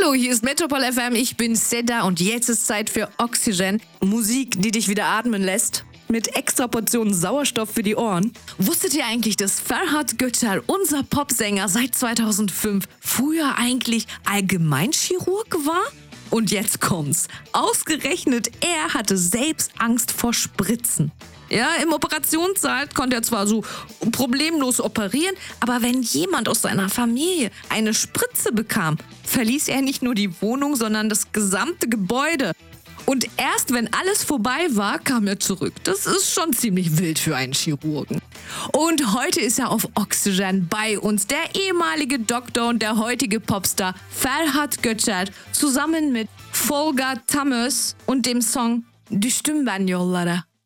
Hallo, hier ist Metropol FM, ich bin Seda und jetzt ist Zeit für Oxygen. Musik, die dich wieder atmen lässt. Mit extra Portionen Sauerstoff für die Ohren. Wusstet ihr eigentlich, dass Ferhat Göçer, unser Popsänger seit 2005, früher eigentlich Allgemeinchirurg war? Und jetzt kommt's. Ausgerechnet er hatte selbst Angst vor Spritzen. Ja, im Operationssaal konnte er zwar so problemlos operieren, aber wenn jemand aus seiner Familie eine Spritze bekam, verließ er nicht nur die Wohnung, sondern das gesamte Gebäude. Und erst wenn alles vorbei war, kam er zurück. Das ist schon ziemlich wild für einen Chirurgen. Und heute ist er auf Oxygen bei uns, der ehemalige Doktor und der heutige Popstar Ferhat Göçer, zusammen mit Volga Tamöz und dem Song Düştüm ben yollara.